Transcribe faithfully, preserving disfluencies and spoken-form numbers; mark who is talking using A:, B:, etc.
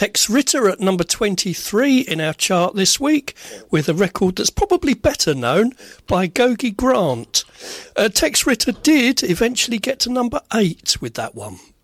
A: Tex Ritter at number twenty-three in our chart this week, with a record that's probably better known by Gogi Grant. Uh, Tex Ritter did eventually get to number eight with that one.